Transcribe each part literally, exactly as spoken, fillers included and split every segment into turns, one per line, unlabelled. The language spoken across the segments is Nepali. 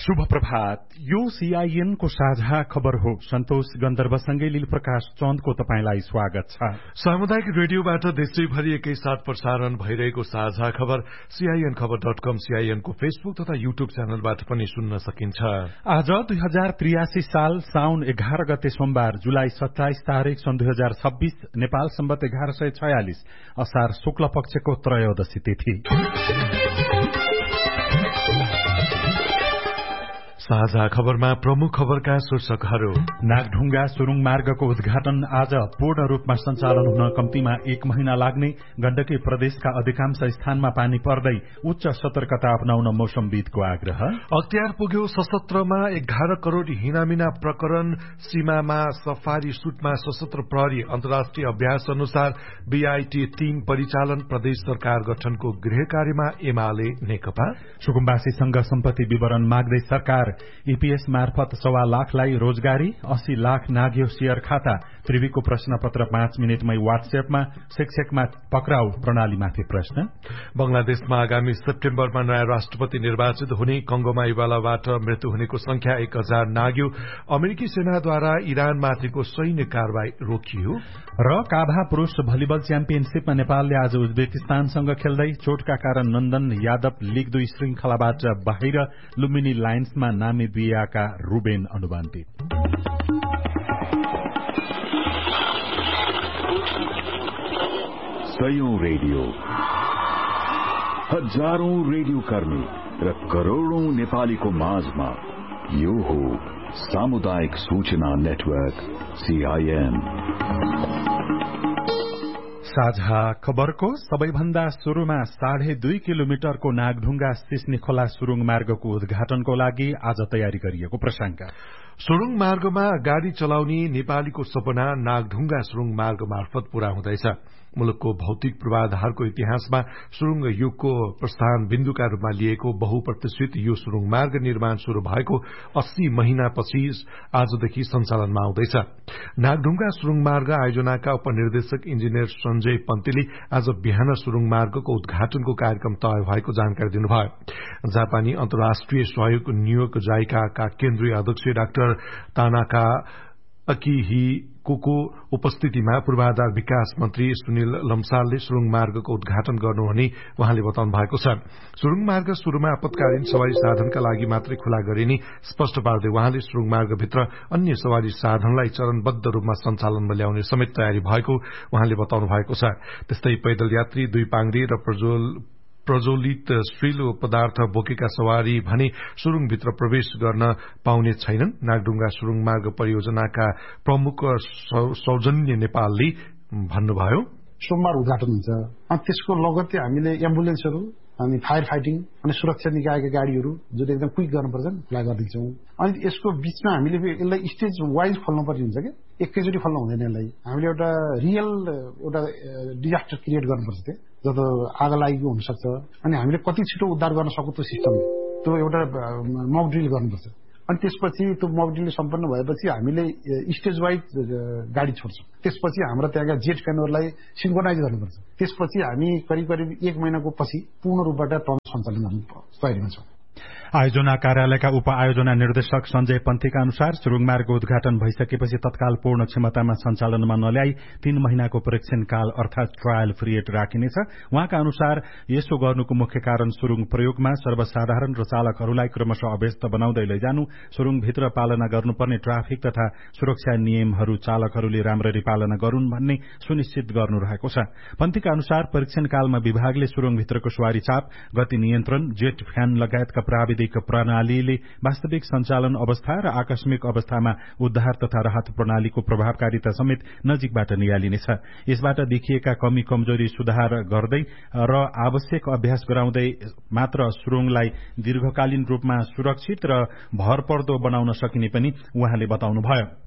शुभ प्रभात। यो सीआईएन को साझा खबर हो। सन्तोष गन्धर्वसँगै लील प्रकाश चन्दको तपाईंलाई स्वागत छ।
सामुदायिक रेडियोबाट देशैभरि एकैसाथ प्रसारण भइरहेको साझा खबर सीआईएन खबर डट कम, सीआईएन को फेसबुक तथा यूट्यूब च्यानलबाट पनि सुन्न सकिन्छ।
आज दुई हजार त्रियासी साल साउन एघार गते सोमबार, जुलाई सत्ताइस तारिक सन् दुई हजार छब्बीस, नेपाल सम्बत एघार सय छयालिस, असार शुक्ल पक्षको त्रयोदशी तिथि।
साझा खबरमा प्रमुख खबरका शीर्षकहरू।
नागढुङ्गा सुरुङ मार्गको उद्घाटन आज पूर्ण रूपमा सञ्चालन हुन कम्तीमा एक महिना लाग्ने, गण्डकी प्रदेशका अधिकांश स्थानमा पानी पर्दै उच्च सतर्कता अपनाउन मौसमविदको आग्रह।
अख्तियार पुग्यो सशस्त्रमा एघार करोड़ हिनामिना प्रकरण, सीमामा सफारी सुटमा सशस्त्र प्रहरी अन्तर्राष्ट्रिय अभ्यास अनुसार बीआईटी तीन परिचालन, प्रदेश सरकार गठनको गृह कार्यमा एमाले नेकपा।
सुकुम्बासीसँग सम्पत्ति विवरण माग्दै सरकार, ईपीएस मार्फत सवा लाखलाई रोजगारी, अस्सी लाख नाग्यो शेयर खाता, त्रिवीको प्रश्नपत्र पाँच मिनटमै व्हाट्सएपमा, शिक्षकमा पक्राउ प्रणालीमाथि प्रश्न।
बंगलादेशमा आगामी सेप्टेम्बरमा नयाँ राष्ट्रपति निर्वाचित हुने, कंगोमा इबोलाबाट मृत्यु हुनेको संख्या एक हजार नाग्यो, अमेरिकी सेनाद्वारा इरानमाथिको सैन्य कारवाही रोकियो।
र काभा पुरूष भलिबल च्याम्पियनशीपमा नेपालले आज उज्बेकिस्तानसँग खेल्दै चोटका कारण नन्दन यादव लीग दुई श्रृंखलाबाट बाहिर, लुम्बिनी लायन्समा नामिबियाका रूबेन अनुबन्धित।
सयौं रेडियो, हजारौं रेडियो कर्मी र करोड़ौं नेपालीको माझमा यो हो सामुदायिक सूचना नेटवर्क सीआईएन।
साझा खबरको सबैभन्दा शुरूमा साढे दुई किलोमिटरको नागढुङ्गा सिस्ने खोला सुरुङ मार्गको उद्घाटनको लागि आज तयारी गरिएको प्रसंग।
सुरुङ मार्गमा गाड़ी चलाउने नेपालीको सपना नागढुङ्गा सुरुङ मार्ग मार्फत पूरा हुँदैछ। मुलुकको भौतिक पूर्वाधारको इतिहासमा सुरुङ युगको प्रस्थान बिन्दुका रूपमा लिएको बहुप्रतिष्ठित यो सुरुङ मार्ग निर्माण शुरू भएको अस्सी महिनापछि आजदेखि सञ्चालनमा आउँदैछ। नागढुङ्गा सुरुङ मार्ग आयोजनाका उपनिर्देशक इन्जिनियर सञ्जय पन्तीले आज बिहान सुरुङ मार्गको उद्घाटनको कार्यक्रम तय भएको जानकारी दिनुभयो। जापानी अन्तर्राष्ट्रिय सहयोग न्यूयोर्क जाइकाका केन्द्रीय अध्यक्ष डाक्टर तानाका अकिहिकोको उपस्थितिमा पूर्वाधार विकास मन्त्री सुनिल लम्सालले सुरुङ मार्गको उद्घाटन गर्नुहुने उहाँले बताउनु भएको छ। सुरुङ मार्ग शुरूमा आपतकालीन सवारी साधनका लागि मात्रै खुला गरिने स्पष्ट पार्दै उहाँले सुरुङ मार्गभित्र अन्य सवारी साधनलाई चरणबद्ध रूपमा सञ्चालनमा ल्याउने समेत तयारी भएको उहाँले बताउनु भएको छ। त्यस्तै पैदल यात्री, दुई पाङ्ग्री र प्रज्वल प्रज्वलित श्रीलो पदार्थ बोकेका सवारी भने सुरुङभित्र प्रवेश गर्न पाउने छैनन्। नागढुङ्गा सुरुङ मार्ग परियोजनाका प्रमुख सौजन्य नेपालले भन्नुभयो,
सोमबार उद्घाटन हुन्छ अनि त्यसको लगत्तै हामीले एम्बुलेन्सहरू अनि फायर फाइटिङ अनि सुरक्षा निकायका गाड़ीहरू जुन एकदम क्विक गर्नुपर्छ खुला गरिदिन्छौँ। अनि यसको बीचमा हामीले यसलाई स्टेज वाइज खोल्नुपर्ने हुन्छ कि एकैचोटि खोल्नु हुँदैन। यसलाई हामीले एउटा रियल एउटा डिजास्टर क्रिएट गर्नुपर्छ त्यो जस्तो आग लागेको हुनसक्छ अनि हामीले कति छिटो उद्धार गर्न सक्छौँ त्यो सिस्टमले, त्यो एउटा मक ड्रिल गर्नुपर्छ। अनि त्यसपछि त्यो मक ड्रिल सम्पन्न भएपछि हामीले स्टेज वाइज गाडी छोड्छौँ। त्यसपछि हाम्रो त्यहाँका जेट फ्यानहरूलाई सिन्क्रोनाइज गर्नुपर्छ। त्यसपछि हामी करिब करिब एक महिनाको पछि पूर्ण रूपबाट टर्न सञ्चालन गर्ने तयारीमा छौँ।
आयोजना कार्यालयका उप आयोजना निर्देशक सञ्जय पन्थीका अनुसार सुरुङ मार्ग उद्घाटन भइसकेपछि तत्काल पूर्ण क्षमतामा सञ्चालनमा नल्याई तीन महिनाको परीक्षण काल अर्थात ट्रायल पिरियड राखिनेछ। उहाँका अनुसार यसो गर्नुको मुख्य कारण सुरुङ प्रयोगमा सर्वसाधारण र चालकहरूलाई क्रमशः अभ्यस्त बनाउँदै लैजानु, सुरुङभित्र पालना गर्नुपर्ने ट्राफिक तथा सुरक्षा नियमहरू चालकहरूले राम्ररी पालना गरून् भन्ने सुनिश्चित गर्नु रहेको छ। पन्थीका अनुसार परीक्षण कालमा विभागले सुरुङभित्रको सवारी चाप, गति नियन्त्रण, जेट फ्यान लगायतका प्राविधिक प्रणालीले वास्तविक सञ्चालन अवस्था र आकस्मिक अवस्थामा उद्धार तथा राहत प्रणालीको प्रभावकारिता समेत नजिकबाट नियालिनेछ। यसबाट देखिएका कमी कमजोरी सुधार गर्दै र आवश्यक अभ्यास गराउँदै मात्र सुरुङलाई दीर्घकालीन रूपमा सुरक्षित र भरपर्दो बनाउन सकिने पनि उहाँले बताउनुभयो।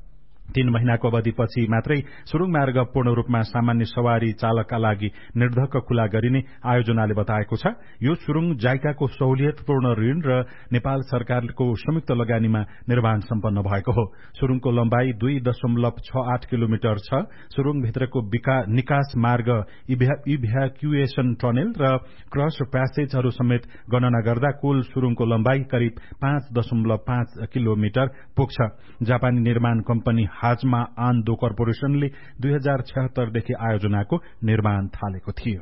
तीन महिनाको अवधिपछि मात्रै सुरुङ मार्ग पूर्ण रूपमा सामान्य सवारी चालकका लागि निर्धक्क खुला गरिने आयोजनाले बताएको छ। यो सुरुङ जाइकाको सहुलियतपूर्ण ऋण र नेपाल सरकारको संयुक्त लगानीमा निर्माण सम्पन्न भएको हो। सुरुङको लम्बाई दुई दशमलव छ आठ किलोमिटर छ। सुरुङभित्रको निकास मार्ग, इभ्याक्युएसन टनेल र क्रस प्यासेजहरू समेत गणना गर्दा कुल सुरुङको लम्बाई करिब पाँच दशमलव पाँच किलोमिटर पुग्छ। जापानी निर्माण कम्पनी हाजमा आन्दो कर्पोरेशनले दुई हजार छहत्तरदेखि आयोजनाको निर्माण थालेको थियो।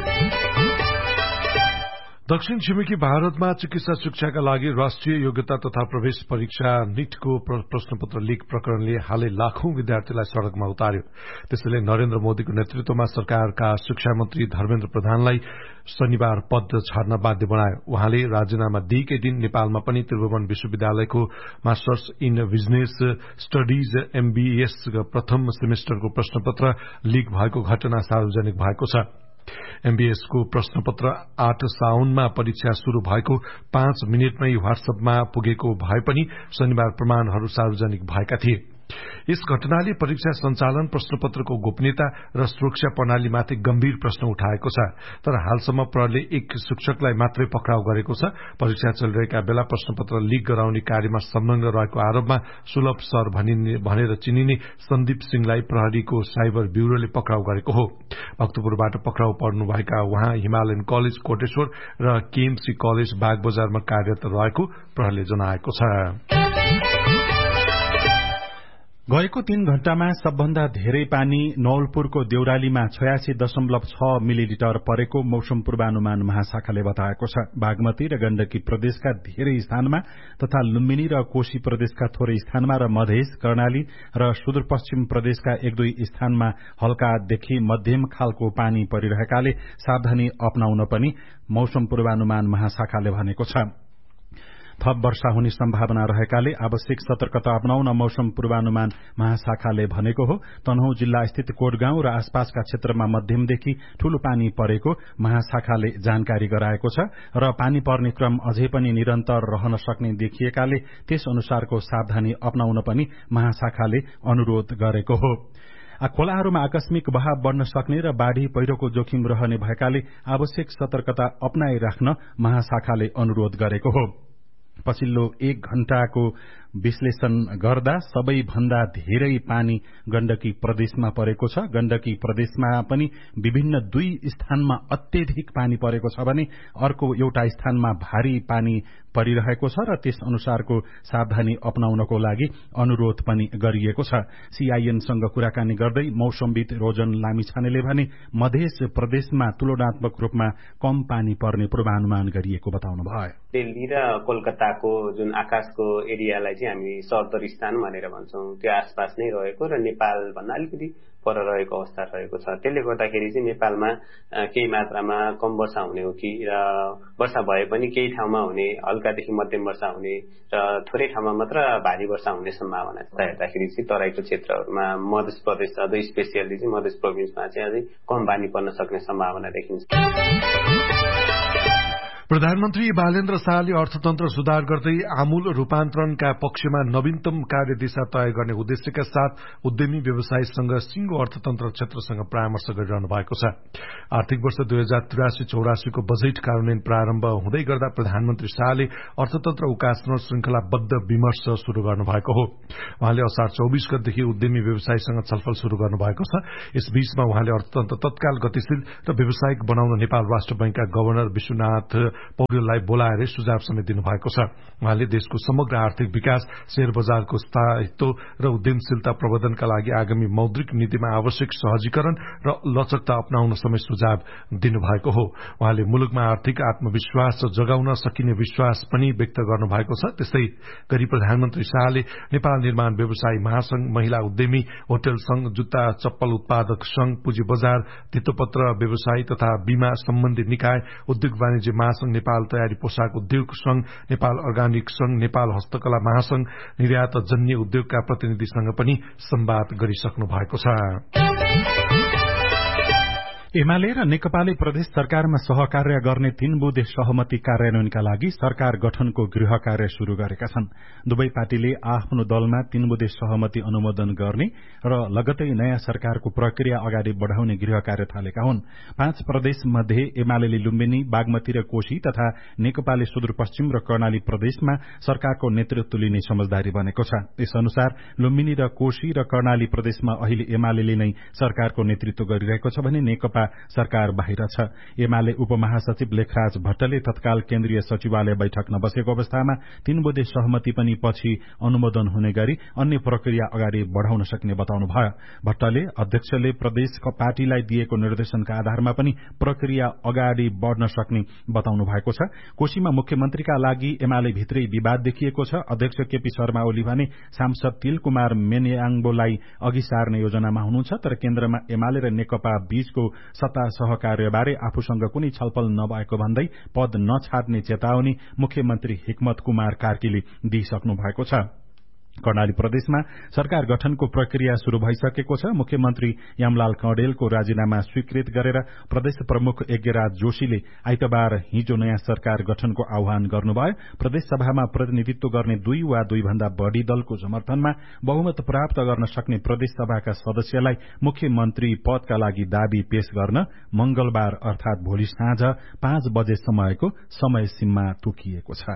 दक्षिण छिमेकी भारतमा चिकित्सा शिक्षाका लागि राष्ट्रिय योग्यता तथा प्रवेश परीक्षा नीटको प्रश्नपत्र लीक प्रकरणले हालै लाखौं विद्यार्थीलाई सड़कमा उतार्यो। त्यसैले नरेन्द्र मोदीको नेतृत्वमा सरकारका शिक्षा मन्त्री धर्मेन्द्र प्रधानलाई शनिबार पद छाड्न बाध्य बनायो। उहाँले राजीनामा दिएकै दिन नेपालमा पनि त्रिभुवन विश्वविद्यालयको masters in business studies MBS प्रथम सेमेस्टरको प्रश्नपत्र लीक भएको घटना सार्वजनिक भएको छ। एमबीएसको प्रश्नपत्र आठ साउनमा परीक्षा शुरू भएको पाँच मिनटमै व्हाट्सएपमा पुगेको भए पनि शनिबार प्रमाणहरू सार्वजनिक भएका थिए। यस घटनाले परीक्षा सञ्चालन, प्रश्नपत्रको गोपनीयता र सुरक्षा प्रणालीमाथि गम्भीर प्रश्न उठाएको छ। तर हालसम्म प्रहरीले एक शिक्षकलाई मात्रै पक्राउ गरेको छ। परीक्षा चलिरहेका बेला प्रश्नपत्र लीक गराउने कार्यमा संलग्न रहेको आरोपमा सुलभ सर भनेर चिनिने सन्दीप सिंहलाई प्रहरीको साइबर ब्यूरोले पक्राउ गरेको हो। भक्तपुरबाट पक्राउ पर्नुभएका उहाँ हिमालयन कलेज कोटेश्वर र केएमसी कलेज बागबजारमा कार्यरत रहेको प्रहरीले जनाएको छ।
गएको तीन घण्टामा सबभन्दा धेरै पानी नवलपुरको देउरालीमा छयासी दशमलव छ मिलिलिटर परेको मौसम पूर्वानुमान महाशाखाले बताएको छ। बागमती र गण्डकी प्रदेशका धेरै स्थानमा तथा लुम्बिनी र कोशी प्रदेशका थोरै स्थानमा र मधेस, कर्णाली र सुदूरपश्चिम प्रदेशका एक दुई स्थानमा हल्कादेखि मध्यम खालको पानी परिरहेकाले सावधानी अपनाउन पनि मौसम पूर्वानुमान महाशाखाले भनेको छ। थप वर्षा हुने सम्भावना रहेकाले आवश्यक सतर्कता अपनाउन मौसम पूर्वानुमान महाशाखाले भनेको हो। तनहुँ जिल्ला स्थित कोटगाउँ र आसपासका क्षेत्रमा मध्यमदेखि ठूलो पानी परेको महाशाखाले जानकारी गराएको छ र पानी पर्ने क्रम अझै पनि निरन्तर रहन सक्ने देखिएकाले त्यस अनुसारको सावधानी अपनाउन पनि महाशाखाले अनुरोध गरेको हो। खोलाहरूमा आकस्मिक बहाव बढ्न सक्ने र बाढ़ी पहिरोको जोखिम रहने भएकाले आवश्यक सतर्कता अपनाइराख्न महाशाखाले अनुरोध गरेको हो। पछिल्लो एक घण्टाको विश्लेषण गर्दा सबैभन्दा धेरै पानी गण्डकी प्रदेशमा परेको छ। गण्डकी प्रदेशमा पनि विभिन्न दुई स्थानमा अत्यधिक पानी परेको छ भने अर्को एउटा स्थानमा भारी पानी परिरहेको छ र त्यस अनुसारको सावधानी अपनाउनको लागि अनुरोध पनि गरिएको छ। सीआईएनसँग कुराकानी गर्दै मौसमविद रोजन लामिछानेले भने मध्य प्रदेशमा तुलनात्मक रूपमा कम पानी पर्ने पूर्वानुमान गरिएको बताउनुभयो।
दिल्ली र कोलकाताको जुन आकाशको एरियालाई चाहिँ हामी सर्दरिस्तान भनेर भन्छौं, त्यो आसपास नै रहेको र नेपाल भन्दा अलिकति पर रहेको अवस्था रहेको छ। त्यसले गर्दाखेरि चाहिँ नेपालमा केही मात्रामा कम वर्षा हुने हो कि र वर्षा भए पनि केही ठाउँमा हुने, हल्कादेखि मध्यम वर्षा हुने र थोरै ठाउँमा मात्र भारी वर्षा हुने सम्भावना छ। हेर्दाखेरि चाहिँ तराईको क्षेत्रहरूमा मध्य प्रदेश अझै स्पेसियली चाहिँ मध्य प्रोभिन्समा चाहिँ अझै कम पानी पर्न सक्ने सम्भावना देखिन्छ।
प्रधानमन्त्री बालेन्द्र शाहले अर्थतन्त्र सुधार गर्दै आमूल रूपान्तरणका पक्षमा नवीनतम कार्यदिशा तय गर्ने उद्देश्यका साथ उद्यमी व्यवसायीसँग सिंगो अर्थतन्त्र क्षेत्रसँग परामर्श गरिरहनु भएको छ। आर्थिक वर्ष दुई हजार त्रियासी चौरासीको बजेट कार्यान्वयन प्रारम्भ हुँदै गर्दा प्रधानमन्त्री शाहले अर्थतन्त्र उकास्न श्रृंखलाबद्ध विमर्श शुरू गर्नुभएको हो। उहाँले असार चौबीस गतेदेखि उद्यमी व्यवसायीसँग छलफल शुरू गर्नुभएको छ। यसबीचमा उहाँले अर्थतन्त्र तत्काल गतिशील र व्यावसायिक बनाउन नेपाल राष्ट्र बैंकका गवर्नर विश्वनाथ पौडेललाई बोलाएर सुझाव समेत दिनुभएको छ। उहाँले देशको समग्र आर्थिक विकास, शेयर बजारको स्थायित्व र उद्यमशीलता प्रवर्धनका लागि आगामी मौद्रिक नीतिमा आवश्यक सहजीकरण र लचकता अपनाउन समेत सुझाव दिनुभएको हो। उहाँले मुलुकमा आर्थिक आत्मविश्वास जगाउन सकिने विश्वास पनि व्यक्त गर्नुभएको छ। त्यस्तै गरी प्रधानमन्त्री शाहले नेपाल निर्माण व्यवसायी महासंघ, महिला उद्यमी, होटल संघ, जुत्ता चप्पल उत्पादक संघ, पुँजी बजार, धितोपत्र व्यवसायी तथा बीमा सम्बन्धी निकाय, उद्योग वाणिज्य महासंघ, नेपाल तयारी पोसाक उद्योग संघ, नेपाल अर्गानिक संघ, नेपाल हस्तकला महासंघ, निर्यात जन्य उद्योगका प्रतिनिधिसँग पनि संवाद गरिसक्नु भएको छ।
एमाले र नेकपाले प्रदेश सरकारमा सहकार्य गर्ने तीन बुँदे सहमति कार्यान्वयनका लागि सरकार गठनको गृह कार्य शुरू गरेका छन्। दुवै पार्टीले आफ्नो दलमा तीन बुँदे सहमति अनुमोदन गर्ने र लगतै नयाँ सरकारको प्रक्रिया अगाडि बढ़ाउने गृह कार्य थालेका हुन्। पाँच प्रदेश मध्ये एमाले लुम्बिनी, बागमती र कोशी तथा नेकपाले सुदूरपश्चिम र कर्णाली प्रदेशमा सरकारको नेतृत्व लिने समझदारी बनेको छ। यस अनुसार लुम्बिनी र कोशी र कर्णाली प्रदेशमा अहिले एमाले नै सरकारको नेतृत्व गरिरहेको छ भने नेकपा सरकार बाहिर छ। एमाले उपमहासचिव लेखराज भट्टले तत्काल केन्द्रीय सचिवालय बैठक नबसेको अवस्थामा तीन बुँदे सहमति पनि पछि अनुमोदन हुने गरी अन्य प्रक्रिया अगाडि बढ़ाउन सक्ने बताउनुभयो। भट्टले अध्यक्षले प्रदेश पार्टीलाई दिएको निर्देशनका आधारमा पनि प्रक्रिया अगाडि बढ़न सक्ने बताउनु भएको छ। कोशीमा मुख्यमन्त्रीका लागि एमाले भित्रै विवाद देखिएको छ। अध्यक्ष केपी शर्मा ओली भने सांसद तिल कुमार मेन्याङ्बोलाई अघि सार्ने योजनामा हुनुहुन्छ, तर केन्द्रमा एमाले र नेकपा बीचको सत्ता सहकार्यबारे आफूसँग कुनै छलफल नभएको भन्दै पद नछाड्ने चेतावनी मुख्यमन्त्री हिक्मत कुमार कार्कीले दिइसक्नु भएको छ। कर्णाली प्रदेशमा सरकार गठनको प्रक्रिया शुरू भइसकेको छ। मुख्यमन्त्री यमलाल कौडेलको राजीनामा स्वीकृत गरेर प्रदेश प्रमुख यज्ञराज जोशीले आइतबार हिजो नयाँ सरकार गठनको आह्वान गर्नुभयो। प्रदेश सभामा प्रतिनिधित्व गर्ने दुई वा दुई भन्दा बढ़ी दलको समर्थनमा बहुमत प्राप्त गर्न सक्ने प्रदेश सभाका सदस्यलाई मुख्यमन्त्री पदका लागि दावी पेश गर्न मंगलबार अर्थात भोलि साँझ पाँच बजेसम्मको समय सीमा तोकिएको छ।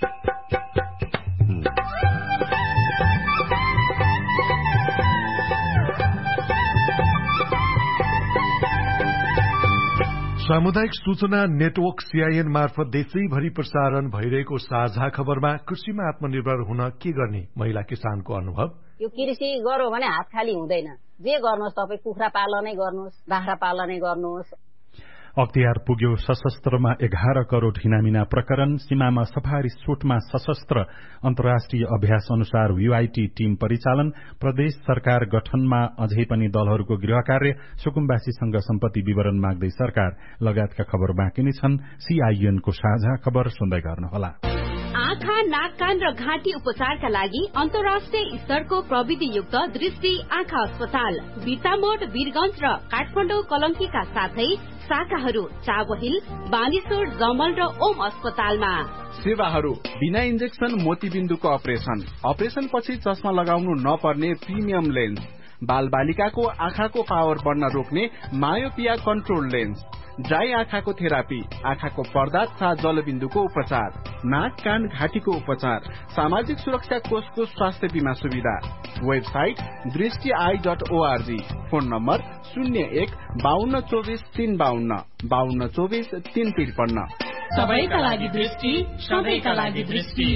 सामुदायिक सूचना नेटवर्क सीआईएन मार्फत देशैभरि प्रसारण भइरहेको साझा खबरमा कृषिमा आत्मनिर्भर हुन के गर्ने महिला किसानको अनुभव।
यो कृषि गर्यो भने हात खाली हुँदैन। जे गर्नुहोस् तपाईँ कुखुरा पालनै गर्नुहोस्, बाख्रा पालनै गर्नुहोस्।
अख्तियार पुग्यो सशस्त्रमा एघार करोड़ हिनामिना प्रकरण। सीमामा सफारी सुटमा सशस्त्र अन्तर्राष्ट्रिय अभ्यास अनुसार यूआईटी टीम परिचालन। प्रदेश सरकार गठनमा अझै पनि दलहरूको गृह कार्य। सुकुम्बासीसँग सम्पत्ति विवरण माग्दै सरकार लगायतका खबर बाँकी नै छन्। सीआईएनको साझा खबर सुन्दै गर्नुहोला।
आँखा, नाक, कान र घाँटी उपचारका लागि अन्तर्राष्ट्रिय स्तरको प्रविधियुक्त दृष्टि आँखा अस्पताल बिर्तामोड, वीरगंज र काठमाडौँ कलंकीका साथै शाखाहरू चाबहिल, बानेश्वर, जमल र ओम अस्पतालमा।
सेवाहरू बिना इन्जेक्सन मोतीबिन्दुको अपरेशन, अपरेशन पछि चस्मा लगाउनु नपर्ने प्रिमियम लेन्स, बाल बालिकाको आँखाको पावर बढ्न रोक्ने मायोपिया कन्ट्रोल लेन्स, ड्राई आँखाको थेरापी, आँखाको पर्दा तथा जलबिन्दुको उपचार, नाक, कान, घाँटीको उपचार, सामाजिक सुरक्षा कोषको स्वास्थ्य बीमा सुविधा। वेबसाइट दृष्टि I dot ORG. Phone number शून्य एक बाहन्न चौबिस तीन बाहन्न बाहन्न चौबिस तीन त्रिपन्न।
सबैका लागि दृष्टि, सबैका लागि दृष्टि।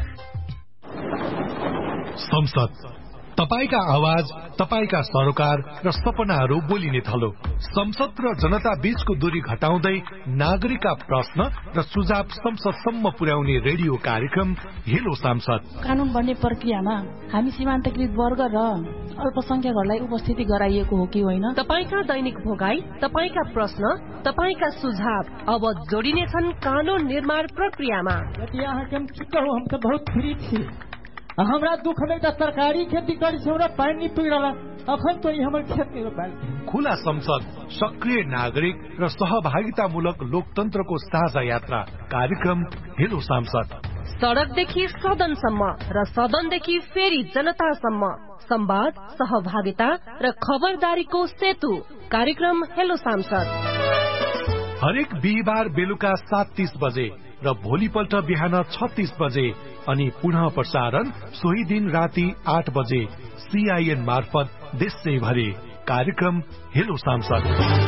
संसद तपाईका आवाज, तपाईका सरोकार र सपनाहरू बोलिने थलो। संसद र जनता बीचको दूरी घटाउँदै नागरिकका प्रश्न र सुझाव संसदसम्म पुर्याउने रेडियो कार्यक्रम हेलो सांसद।
कानून बन्ने प्रक्रियामा हामी सीमान्तकृत वर्ग र अल्पसंख्यकहरूलाई उपस्थिति गराइएको हो कि होइन?
तपाईका दैनिक भोगाई, तपाईका प्रश्न, तपाईका सुझाव अब जोडिनेछन् कानून निर्माण प्रक्रियामा।
हम त बहुत फ्री थिए। हमरा दुख में त सरकारी खेती करी छौ र पानी पिरला अखन तो हमर खेत में रोपाल।
खुला संसद, सक्रिय नागरिक र सहभागितामूलक लोकतन्त्रको साझा यात्रा कार्यक्रम हेलो सांसद।
सड़कदेखि सदनसम्म र सदनदेखि फेरि जनतासम्म संवाद, सहभागिता र खबरदारीको सेतु कार्यक्रम हेलो सांसद।
हरेक बिहिबार बेलुका सात तीस बजे र भोलिपल्ट बिहान छत्तीस बजे अनि पुनः प्रसारण सोही दिन राति आठ बजे सीआईएन मार्फत देशैभरि कार्यक्रम हेलो सांसद।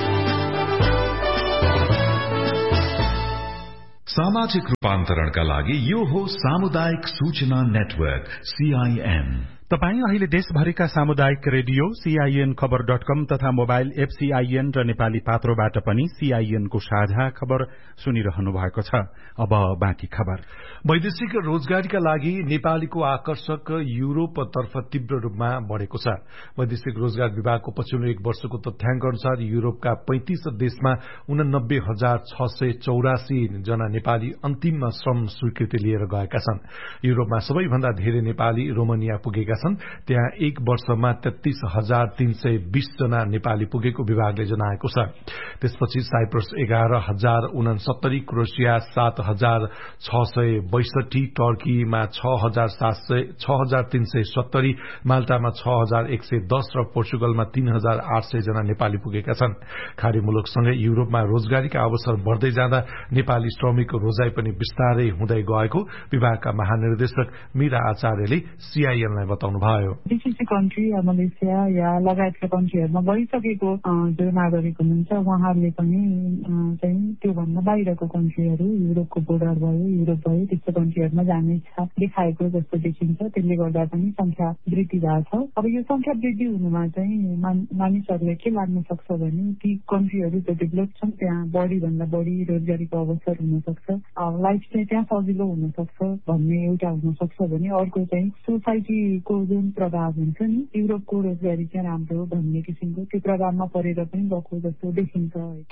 सामाजिक रूपान्तरणका लागि यो हो सामुदायिक सूचना नेटवर्क सीआईएन।
तपाई अहिले देशभरिका सामुदायिक रेडियो सीआईएन खबर डट कम तथा मोबाइल एप सीआईएन र नेपाली पात्रोबाट पनि सीआईएनको साझा खबर सुनिरहनु भएको छ। अब बाँकी खबर।
वैदेशिक रोजगारीका लागि नेपालीको आकर्षक युरोपतर्फ तीव्र रूपमा बढ़ेको छ। वैदेशिक रोजगार विभागको पछिल्लो एक वर्षको तथ्याङ्क अनुसार युरोपका पैंतीस देशमा उनानब्बे हजार छ सय चौरासी जना नेपाली अन्तिममा श्रम स्वीकृति लिएर गएका छन्। युरोपमा सबैभन्दा धेरै नेपाली रोमानिया पुगेका छन् त्यहाँ एक वर्षमा तेत्तीस हजार तीन सय बीस जना नेपाली पुगेको विभागले जनाएको छ। त्यसपछि साइप्रस एघार हजार उनसत्तरी, क्रोएसिया सात हजार छ सय बैसठी, टर्कीमा छ हजार सात सय छ हजार तीन सय सत्तरी, माल्टामा छ हजार एक सय दस र पोर्चुगलमा तीन हजार आठ सय जना नेपाली पुगेका छन्। खाडी मुलुकसँगै युरोपमा रोजगारीका अवसर बढ्दै जाँदा नेपाली श्रमिकको रोजाई पनि बिस्तारै हुँदै गएको विभागका महानिर्देशक मीरा आचार्यले सीआईएनलाई बताउनुभयो।
जीसीसी कन्ट्री या मलेसिया या लगायतका कन्ट्रीहरूमा गइसकेको जो नागरिक हुनुहुन्छ उहाँहरूले पनि चाहिँ त्योभन्दा बाहिरको कन्ट्रीहरू युरोपको बोर्डर भयो युरोप भयो त्यस्तो कन्ट्रीहरूमा जाने इच्छा देखाएको जस्तो देखिन्छ। त्यसले गर्दा पनि संख्या वृद्धि भएको छ। अब यो संख्या वृद्धि हुनुमा चाहिँ मानिसहरूले के लाग्न सक्छ भने ती कन्ट्रीहरू जो डेभलप छन् त्यहाँ बढी भन्दा बढी रोजगारीको अवसर हुन सक्छ, लाइफ चाहिँ त्यहाँ सजिलो हुन सक्छ भन्ने एउटा हुन सक्छ भने अर्को चाहिँ सोसाइटीको जुन प्रभाव हुन्छ नि युरोपको रोजगारी चाहिँ राम्रो भन्ने किसिमको त्यो प्रभावमा परेर पनि गएको जस्तो देखिन्छ।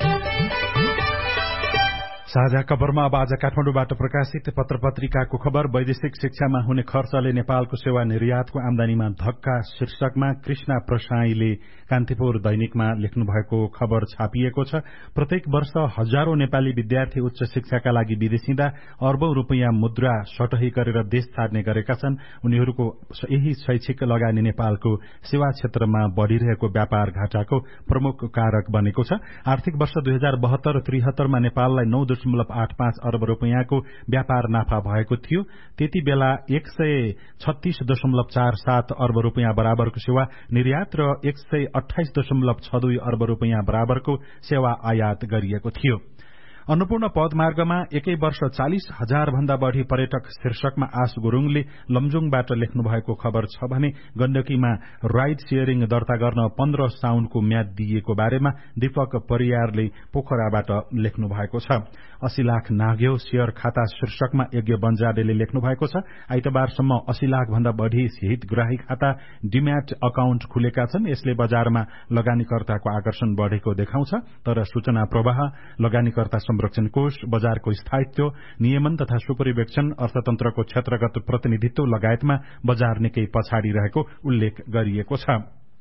साझा खबरमा अब आज काठमाडौँबाट प्रकाशित पत्र पत्रिकाको खबर वैदेशिक शिक्षामा हुने खर्चले नेपालको सेवा निर्यातको आमदानीमा धक्का शीर्षकमा कृष्णा प्रसाईले कान्तिपुर दैनिकमा लेख्नु भएको खबर छापिएको छ। प्रत्येक वर्ष हजारौं नेपाली विद्यार्थी उच्च शिक्षाका लागि विदेश हिँड्दा अर्बौं रूपियाँ मुद्रा सटही गरेर देश छाड्ने गरेका छन्। उनीहरूको यही शैक्षिक लगानी नेपालको सेवा क्षेत्रमा बढ़िरहेको व्यापार घाटाको प्रमुख कारक बनेको छ। आर्थिक वर्ष दुई हजार बहत्तर त्रिहत्तरमा नेपाललाई नौ दशमलव आठ पाँच अर्ब रूपियाँको व्यापार नाफा भएको थियो। त्यति बेला एक सय छत्तीस दशमलव चार सात अर्ब रूपियाँ बराबरको सेवा निर्यात र एक सय अठाइस दशमलव छ दुई अर्ब रूपियाँ बराबरको सेवा आयात गरिएको थियो। अन्नपूर्ण पदमार्गमा एकै वर्ष चालिस हजार भन्दा बढ़ी पर्यटक शीर्षकमा आश गुरूङले लमजुङबाट लेख्नु भएको खबर छ भने गण्डकीमा राइड शेयरिङ दर्ता गर्न पन्ध्र साउनको म्याद दिइएको बारेमा दीपक परियारले पोखराबाट लेख्नु भएको छ। अस्सी लाख नाग्यो शेयर खाता शीर्षकमा यज्ञ बन्जाडेले लेख्नु भएको छ। आइतबारसम्म अस्सी लाख भन्दा बढ़ी हितग्राही खाता डिम्याट अकाउन्ट खुलेका छन्। यसले बजारमा लगानीकर्ताको आकर्षण बढ़ेको देखाउँछ। तर सूचना प्रवाह, लगानीकर्ता संरक्षण कोष, बजारको स्थायित्व, नियमन तथा सुपरिवेक्षण, अर्थतन्त्रको क्षेत्रगत प्रतिनिधित्व लगायतमा बजार निकै पछाडि रहेको उल्लेख गरिएको छ।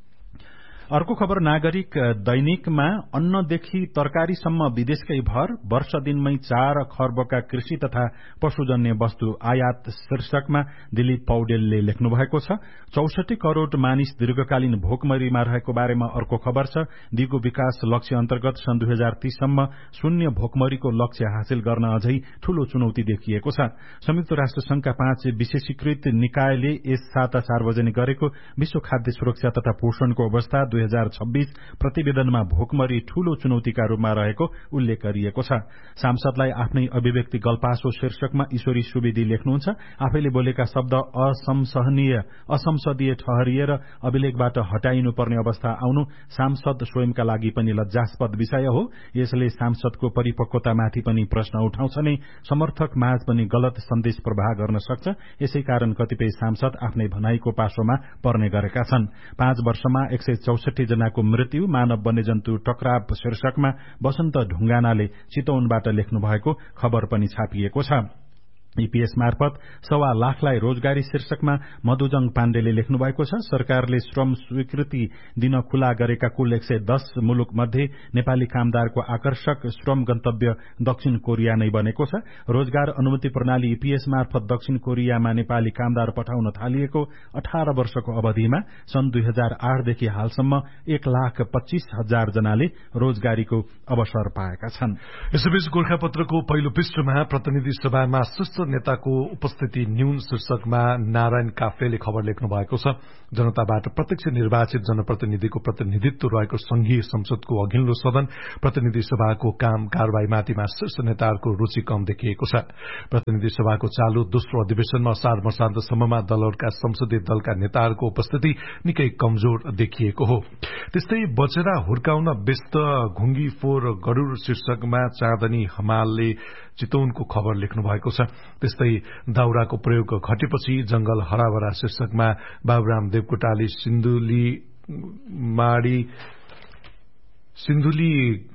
अर्को खबर नागरिक दैनिकमा अन्नदेखि तरकारीसम्म विदेशकै भर, वर्ष दिनमै चार खर्बका कृषि तथा पशुजन्य वस्तु आयात शीर्षकमा दिलीप पौडेलले लेख्नु भएको छ। चौसठी करोड़ मानिस दीर्घकालीन भोकमरीमा रहेको बारेमा अर्को खबर छ। दिगो विकास लक्ष्य अन्तर्गत सन् दुई हजार तीससम्म शून्य भोकमरीको लक्ष्य हासिल गर्न अझै ठूलो चुनौती देखिएको छ। संयुक्त राष्ट्र संघका पाँच विशेषीकृत निकायले यस साता सार्वजनिक गरेको विश्व खाद्य सुरक्षा तथा पोषणको अवस्था दुई हजार छब्बीस प्रतिवेदनमा भोकमरी ठूलो चुनौतीका रूपमा रहेको उल्लेख गरिएको छ। सांसदलाई आफ्नै अभिव्यक्ति गल्पासो शीर्षकमा ईश्वरी सुवेदी लेख्नुहुन्छ। आफैले बोलेका शब्द असंसहनीय असंसदीय ठहरिएर अभिलेखबाट हटाइनुपर्ने अवस्था आउनु सांसद स्वयंका लागि पनि लज्जास्पद विषय हो। यसले सांसदको परिपक्वतामाथि पनि प्रश्न उठाउँछ नै समर्थक माझ पनि गलत सन्देश प्रवाह गर्न सक्छ। यसै कारण कतिपय सांसद आफ्नै भनाईको पासोमा पर्ने गरेका छन्। पाँच वर्षमा एक सय चौसठी जनाको मृत्यु, मानव वन्यजन्तु टकराव शीर्षकमा वसन्त ढुंगानाले चितवनबाट लेख्नु भएको खबर पनि छापिएको छ। ईपीएस मार्फत सवा लाखलाई रोजगारी शीर्षकमा मधुजङ पाण्डेले लेख्नु भएको छ। सरकारले श्रम स्वीकृति दिन खुला गरेका कुल एक सय दस मुलुक मध्ये नेपाली कामदारको आकर्षक श्रम गन्तव्य दक्षिण कोरिया नै बनेको छ। रोजगार अनुमति प्रणाली ईपीएस मार्फत दक्षिण कोरियामा नेपाली कामदार पठाउन थालिएको अठार वर्षको अवधिमा सन् दुई हजार आठदेखि हालसम्म एक लाख पच्चीस हजार जनाले रोजगारीको अवसर पाएका छन्।
यसैबीच गोर्खापत्रको पहिलो पृष्ठमा प्रतिनिधि सभामा शीर्ष नेताको उपस्थिति न्यून शीर्षकमा नारायण काफ्लेले खबर लेख्नु भएको छ। जनताबाट प्रत्यक्ष निर्वाचित जनप्रतिनिधिको प्रतिनिधित्व रहेको संघीय संसदको अघिल्लो सदन प्रतिनिधि सभाको काम कारवाहीमाथिमा शीर्ष नेताहरूको रुचि कम देखिएको छ। प्रतिनिधि सभाको चालू दोस्रो अधिवेशनमा असार मसान्तसम्ममा दलहरूका संसदीय दलका नेताहरूको उपस्थिति निकै कमजोर देखिएको हो। त्यस्तै बचेरा हुर्काउन व्यस्त घुङ्गी फोर गरूर शीर्षकमा चाँदनी हमालले चितवनको खबर लेख्नु भएको छ। त्यस्तै दाउराको प्रयोग घटेपछि जंगल हराभरा शीर्षकमा बाबुराम देवकोटाले सिन्धुली माडी सिन्धुली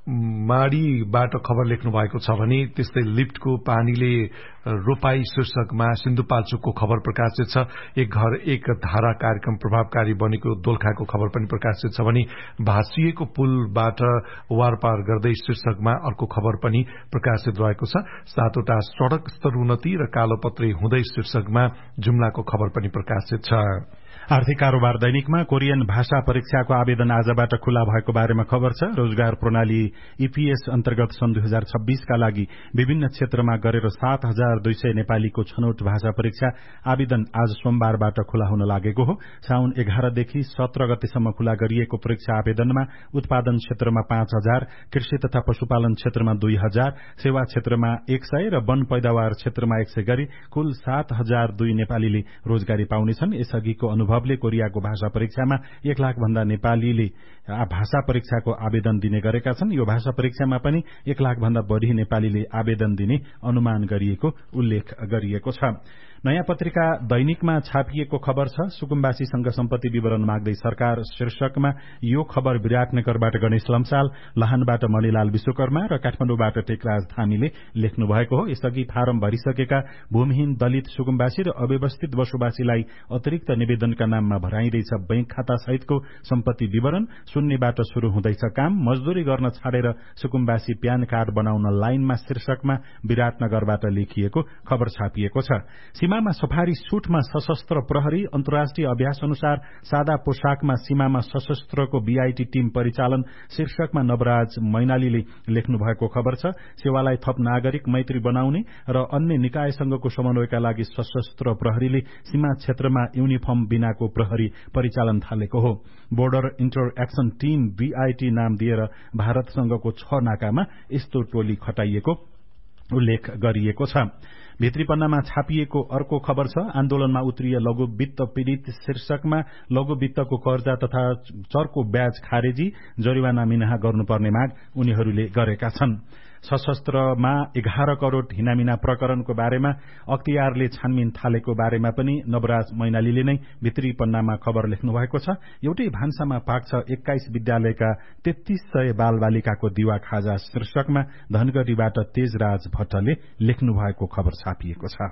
माडीबाट खबर लेख्नु भएको छ भने त्यस्तै लिफ्टको पानीले रोपाई शीर्षकमा सिन्धुपाल्चोकको खबर प्रकाशित छ। एक घर एक धारा कार्यक्रम प्रभावकारी बनेको दोलखाको खबर पनि प्रकाशित छ भने भाँसिएको पुलबाट वारपार गर्दै शीर्षकमा अर्को खबर पनि प्रकाशित रहेको छ। सातवटा सड़क स्तर उन्नति र कालोपत्रे हुँदै शीर्षकमा जुम्लाको खबर पनि प्रकाशित छ।
आर्थिक कारोबार दैनिकमा कोरियन भाषा परीक्षाको आवेदन आजबाट खुला भएको बारेमा खबर छ। रोजगार प्रणाली ईपीएस अन्तर्गत सन् दुई हजार छब्बीसका लागि विभिन्न क्षेत्रमा गरेर सात हजार दुई सय नेपालीको छनौट भाषा परीक्षा आवेदन आज सोमबारबाट खुला हुन लागेको हो। साउन एघारदेखि सत्र गतेसम्म खुला गरिएको परीक्षा आवेदनमा उत्पादन क्षेत्रमा पाँच हजार, कृषि तथा पशुपालन क्षेत्रमा दुई हजार, सेवा क्षेत्रमा एक सय र वन पैदावार क्षेत्रमा एक सय गरी कुल सात हजार दुई नेपालीले रोजगारी पाउनेछन्। यसअघिको अनुभवले कोरियाको भाषा परीक्षामा एक लाख भन्दा नेपालीले भाषा परीक्षाको आवेदन दिने गरेका छन्। यो भाषा परीक्षामा पनि एक लाख भन्दा बढ़ी नेपालीले आवेदन दिने अनुमान गरिएको उल्लेख गरिएको छ। नयाँ पत्रिका दैनिकमा छापिएको खबर छ। सुकुम्बासीसँग सम्पत्ति विवरण माग्दै सरकार शीर्षकमा यो खबर विराटनगरबाट गणेश लम्साल, लाहानबाट मणिलाल विश्वकर्मा र काठमाडौँबाट टेकराज धामीले लेख्नु भएको हो। यसअघि फारम भरिसकेका भूमिहीन दलित सुकुम्बासी र अव्यवस्थित बसोबासीलाई अतिरिक्त निवेदनका नाममा भराइँदैछ बैंक खाता सहितको सम्पत्ति विवरण। शून्यबाट शुरू हुँदैछ काम। मजदूरी गर्न छाडेर सुकुम्बासी प्यान कार्ड बनाउन लाइनमा शीर्षकमा विराटनगरबाट लेखिएको खबर छापिएको छ। सीमामा सफारी सूटमा सशस्त्र प्रहरी अन्तर्राष्ट्रिय अभ्यास अनुसार सादा पोशाकमा सीमामा सशस्त्रको बीआईटी टीम परिचालन शीर्षकमा नवराज मैनालीले लेख्नु भएको खबर छ। सेवालाई थप नागरिक मैत्री बनाउने र अन्य निकायसँगको समन्वयका लागि सशस्त्र प्रहरीले सीमा क्षेत्रमा युनिफर्म बिनाको प्रहरी परिचालन थालेको हो। Border enter action team BIT नाम दिएर भारतसँगको छ नाकामा यस्तो टोली खटाइएको उल्लेख गरिएको छ। भित्री पन्नामा छापिएको अर्को खबर छ। आन्दोलनमा उत्रिए लघु वित्त पीड़ित शीर्षकमा लघु वित्तको कर्जा तथा चर्को ब्याज खारेजी, जरिवाना मिनाहा गर्नुपर्ने माग उनीहरूले गरेका छन्। सशस्त्रमा एघार करोड़ हिनामिना प्रकरणको बारेमा अख्तियारले छानबिन थालेको बारेमा पनि नवराज मैनालीले नै भित्री पन्नामा खबर लेख्नु भएको छ। एउटै भान्सामा पाक्छ एक्काइस विद्यालयका तेत्तीस सय बालबालिकाको दिवा खाजा शीर्षकमा धनगढ़ीबाट तेजराज भट्टले लेख्नु भएको खबर छापिएको छ।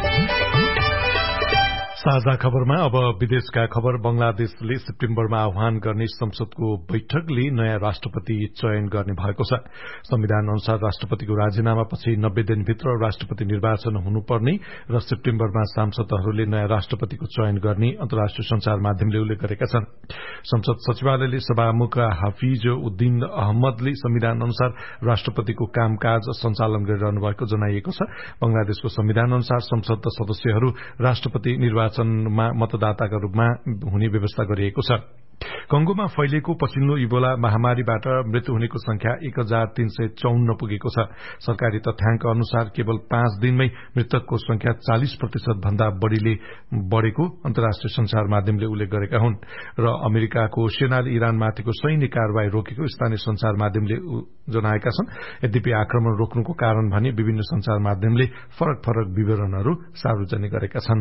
साझा खबरमा अब विदेशका खबर। बंगलादेशले सेप्टेम्बरमा आह्वान गर्ने संसदको बैठकले नयाँ राष्ट्रपति चयन गर्ने भएको छ। संविधान अनुसार राष्ट्रपतिको राजीनामापछि नब्बे दिनभित्र राष्ट्रपति निर्वाचन हुनुपर्ने र सेप्टेम्बरमा सांसदहरूले नयाँ राष्ट्रपतिको चयन गर्ने अन्तर्राष्ट्रिय संचार माध्यमले उल्लेख गरेका छन्। संसद सचिवालयले सभामुख हाफिज उद्दीन अहमदले संविधान अनुसार राष्ट्रपतिको कामकाज संचालन गरिरहनु भएको जनाइएको छ। बंगलादेशको संविधान अनुसार संसद सदस्यहरू राष्ट्रपति निर्वाचन मा मतदाताका रूपमा हुने व्यवस्था गरिएको छ। कंगोमा फैलिएको पछिल्लो इबोला महामारीबाट मृत्यु हुनेको संख्या एक हजार तीन सय चौन्न पुगेको छ। सरकारी तथ्याङ्क अनुसार केवल पाँच दिनमै मृतकको संख्या चालिस प्रतिशत भन्दा बढ़ीले बढ़ेको अन्तर्राष्ट्रिय संचार माध्यमले उल्लेख गरेका हुन् र अमेरिकाको सेनाले इरानमाथिको सैन्य कारवाही रोकेको स्थानीय संचार माध्यमले जनाएका छन्। यद्यपि आक्रमण रोक्नुको कारण भने विभिन्न संचार माध्यमले फरक फरक विवरणहरू सार्वजनिक गरेका छन्।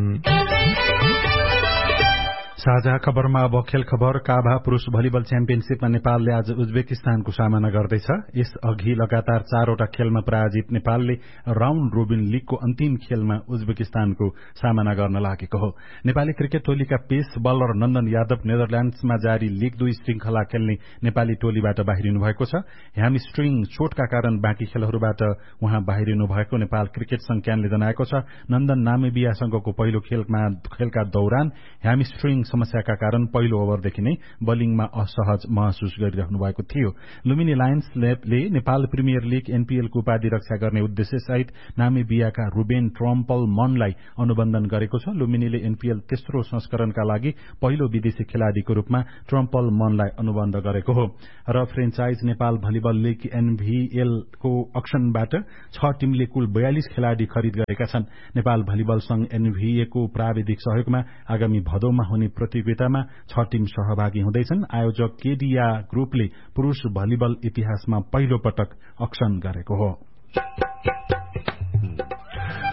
साझा खबरमा अब खेल खबर। काभा पुरूष भलिबल च्याम्पियनशीपमा नेपालले आज उज्बेकिस्तानको सामना गर्दैछ। यस अघि लगातार चारवटा खेलमा पराजित नेपालले राउण्ड रोबिन लीगको अन्तिम खेलमा उज्बेकिस्तानको सामना गर्न लागेको हो। नेपाली क्रिकेट टोलीका पेस बलर नन्दन यादव नेदरल्याण्ड्समा जारी लीग दुई श्रृंखला खेल्ने नेपाली टोलीबाट बाहिरिनु भएको छ। ह्यामस्ट्रिङ चोटका कारण बाँकी खेलहरूबाट उहाँ बाहिरिनु भएको नेपाल क्रिकेट संज्ञानले जनाएको छ। नन्दन नामिबियासँगको पहिलो खेलमा खेलका दौरान ह्यामस्ट्रिङ समस्याका कारण पहिलो ओभरदेखि नै बलिङमा असहज महसुस गरिरहनु भएको थियो। लुम्बिनी लायन्सले नेपाल प्रिमियर लीग एनपीएलको उपाधि रक्षा गर्ने उद्देश्य सहित नामिबियाका रुबेन ट्रम्पल मनलाई अनुबन्धन गरेको छ। लुम्बिनीले एनपीएल तेस्रो संस्करणका लागि पहिलो विदेशी खेलाड़ीको रूपमा ट्रम्पल मनलाई अनुबन्ध गरेको हो। र फ्रेन्चाइज नेपाल भलिबल लीग एनभीएलको अक्सनबाट छ टीमले कुल बयालिस खेलाड़ी खरिद गरेका छन्। नेपाल भलिबल संघ एनभीएको प्राविधिक सहयोगमा आगामी भदौमा हुने प्रतियोगितामा छ टीम सहभागी हुँदैछन्। आयोजक केडिया ग्रुपले पुरूष भलिबल इतिहासमा पहिलो पटक अक्सन गरेको हो।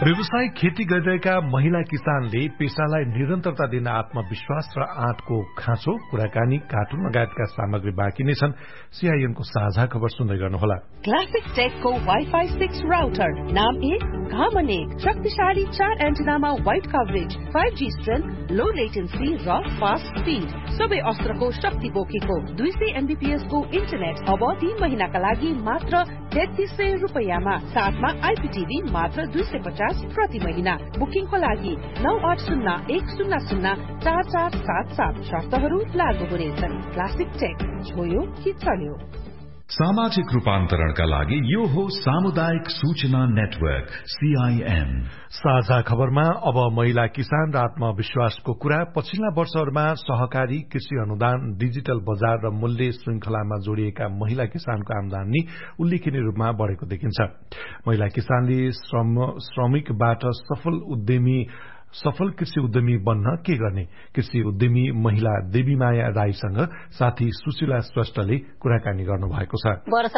व्यावसायिक खेती गरिरहेका महिला किसानले पेसालाई निरन्तरता दिन आत्मविश्वास र आँटको खाँचो, कुराकानी, कार्टुन लगायतका सामग्री बाँकी नै छन्। सीआईएनको साझा खबर सुन्दै गर्नुहोला।
क्लासिक टेकको वाइफाई सिक्स राउटर नाम एक घामन एक शक्तिशाली चार एन्टेनामा wide coverage, five G strength, लो लेटेन्सी र फास्ट स्पीड, सबै अस्त्रको शक्ति बोकेको दुई सय एमबीपीएस को इन्टरनेट अब तीन महिनाका लागि मात्र तेत्तीस सय रुपियाँमा, साथमा आइपीटीभी मात्र दुई सय पचास प्रति महिना। बुकिङको लागि नौ आठ शून्य एक शून्य शून्य चार चार सात सात, शर्तहरू लागू हुनेछन्। क्लासिक टेक, छोयो कि चल्यो।
सामाजिक रूपान्तरणका लागि यो हो सामुदायिक सूचना नेटवर्क सीआईएन।
साझा खबरमा अब महिला किसान र आत्मविश्वासको कुरा। पछिल्ला वर्षहरूमा सहकारी कृषि अनुदान, डिजिटल बजार र मूल्य श्रृंखलामा जोडिएका महिला किसानको आमदानी उल्लेखनीय रूपमा बढ़ेको देखिन्छ। महिला किसानले श्रम श्रमिकबाट सफल उद्यमी सफल कृषि उद्यमी बन्न के गर्ने? कृषि उद्यमी महिला देवीमाया राईसँग साथी सुशीला श्रेष्ठले कुराकानी गर्नुभएको छ।